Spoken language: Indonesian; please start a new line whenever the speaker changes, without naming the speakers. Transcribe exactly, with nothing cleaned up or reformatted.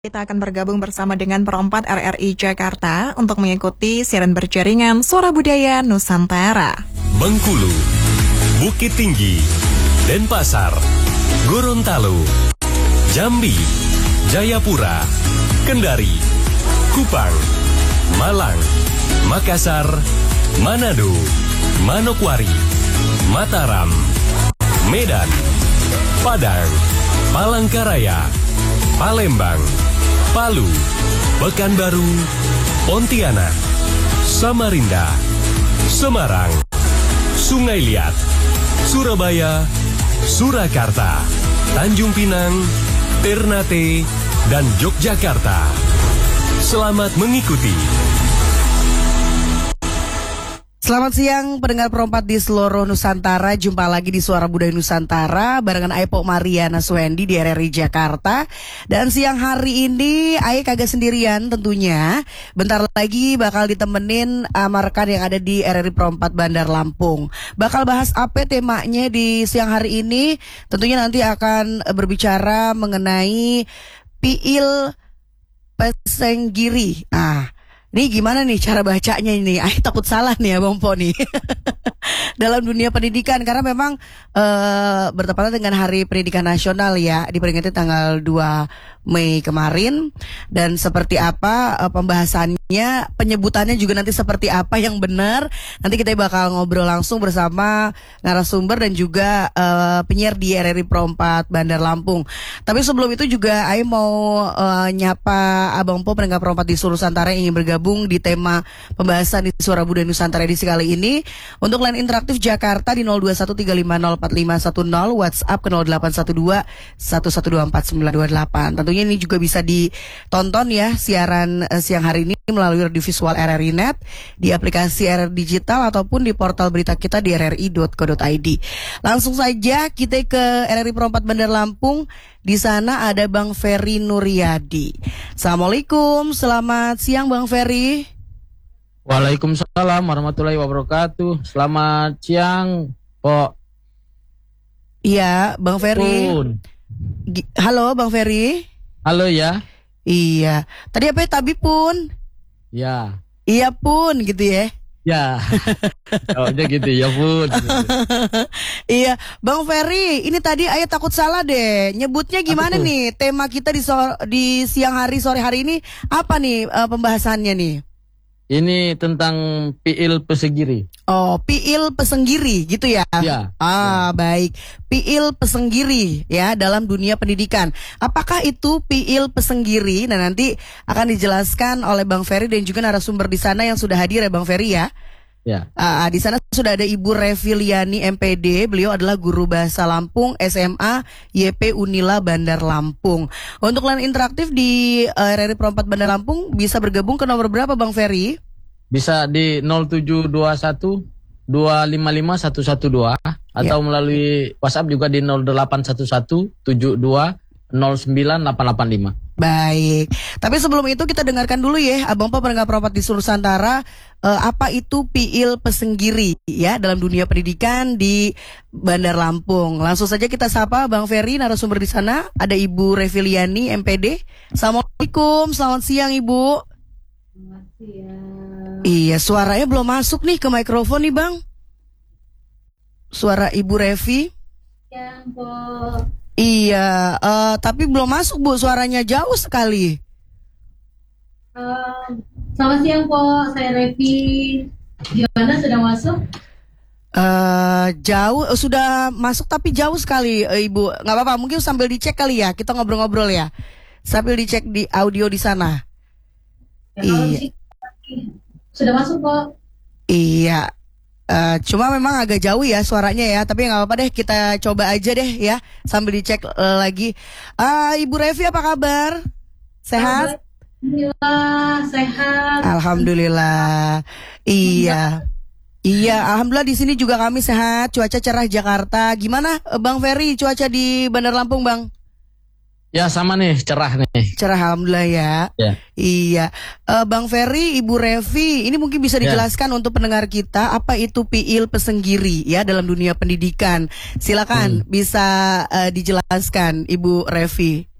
Kita akan bergabung bersama dengan Perempat R R I Jakarta untuk mengikuti siaran berjaringan Suara Budaya Nusantara.
Bengkulu, Bukit Tinggi, Denpasar, Gorontalo, Jambi, Jayapura, Kendari, Kupang, Malang, Makassar, Manado, Manokwari, Mataram, Medan, Padang, Palangkaraya, Palembang, Palu, Pekanbaru, Pontianak, Samarinda, Semarang, Sungai Liat, Surabaya, Surakarta, Tanjung Pinang, Ternate, dan Yogyakarta. Selamat mengikuti.
Selamat siang pendengar Perempat di seluruh Nusantara. Jumpa lagi di Suara Budaya Nusantara barengan Aepo Mariana Suhendi di R R I Jakarta. Dan siang hari ini Ae kagak sendirian tentunya. Bentar lagi bakal ditemenin sama rekan yang ada di R R I Perempat Bandar Lampung. Bakal bahas apa temanya di siang hari ini? Tentunya nanti akan berbicara mengenai Piil Pesenggiri. Ah, ini gimana nih cara bacanya ini? Ah, takut salah nih ya Bang Po nih. Dalam dunia pendidikan, karena memang uh, bertepatan dengan Hari Pendidikan Nasional ya, diperingati tanggal dua Mei kemarin. Dan seperti apa uh, pembahasannya, penyebutannya juga nanti seperti apa yang benar. Nanti kita bakal ngobrol langsung bersama narasumber dan juga uh, penyiar di R R I Perempat Bandar Lampung. Tapi sebelum itu juga Ayo mau uh, nyapa Abang Po pendengar Perempat di seluruh Nusantara yang ingin bergabung di tema pembahasan di Suara Budaya Nusantara edisi kali ini. Untuk line interaktif Jakarta di nol dua satu tiga lima nol empat lima satu nol, WhatsApp ke nol delapan satu dua satu satu dua empat sembilan dua delapan. Tentunya ini juga bisa ditonton ya siaran uh, siang hari ini melalui radio visual R R I Net, di aplikasi R R Digital ataupun di portal berita kita di r r i dot co dot i d. Langsung saja kita ke R R I Perempat Bandar Lampung. Di sana ada Bang Ferry Nuryadi. Assalamualaikum, selamat siang Bang Ferry.
Waalaikumsalam warahmatullahi wabarakatuh. Selamat siang, Po.
Iya, Bang Ferry. G- Halo, Bang Ferry.
Halo ya.
Iya. Tadi apa ya, Tabi pun?
Ya.
Iya pun, gitu ya.
Ya. Oh, dia gitu ya pun.
Iya, Bang Ferry. Ini tadi Ayah takut salah deh. Nyebutnya gimana nih? Tema kita di so- di siang hari sore hari ini apa nih uh, pembahasannya nih?
Ini tentang Piil Pesenggiri.
Oh, Piil Pesenggiri gitu ya?
Ya.
Ah, ya. Baik. Piil Pesenggiri ya dalam dunia pendidikan. Apakah itu Piil Pesenggiri? Nah, nanti akan dijelaskan oleh Bang Ferry dan juga narasumber di sana yang sudah hadir ya Bang Ferry ya.
Ya.
Ah, di sana sudah ada Ibu Reviliani M P D. Beliau adalah guru bahasa Lampung S M A Y P Unila Bandar Lampung. Untuk line interaktif di uh, R R I Perempat Bandar Lampung bisa bergabung ke nomor berapa Bang Ferry?
Bisa di nol tujuh dua satu dua lima lima satu satu dua atau ya. Melalui WhatsApp juga di nol delapan satu satu tujuh dua nol sembilan delapan delapan lima.
Baik. Tapi sebelum itu kita dengarkan dulu ya Abang Po pendengar Perempat di seluruh Nusantara, uh, apa itu Piil Pesenggiri ya dalam dunia pendidikan di Bandar Lampung. Langsung saja kita sapa Bang Ferry narasumber di sana, ada Ibu Reviliani M P D. Assalamualaikum, selamat siang Ibu.
Selamat siang.
Iya, suaranya belum masuk nih ke mikrofon nih Bang. Suara Ibu Revi.
Ya, Po.
Iya, uh, tapi belum masuk Bu, suaranya jauh sekali.
Uh, selamat siang Po, saya Revi. Gimana, sudah masuk?
Uh, jauh, uh, sudah masuk tapi jauh sekali uh, Ibu. Gak apa-apa, mungkin sambil dicek kali ya, kita ngobrol-ngobrol ya. Sambil dicek di audio di sana.
Ya,
iya.
Sudah masuk Po.
Iya. Uh, cuma memang agak jauh ya suaranya ya, tapi nggak apa-apa deh, kita coba aja deh ya sambil dicek uh, lagi. Uh, Ibu Revi apa kabar? Sehat?
Alhamdulillah sehat.
Alhamdulillah. Iya. Iya, alhamdulillah di sini juga kami sehat. Cuaca cerah Jakarta. Gimana Bang Ferry cuaca di Bandar Lampung Bang?
Ya sama nih, cerah nih.
Cerah alhamdulillah ya.
Ya.
Iya. Uh, Bang Ferry, Ibu Revi, ini mungkin bisa dijelaskan ya. Untuk pendengar kita apa itu Piil Pesenggiri ya dalam dunia pendidikan. Silakan hmm. bisa uh, dijelaskan Ibu Revi.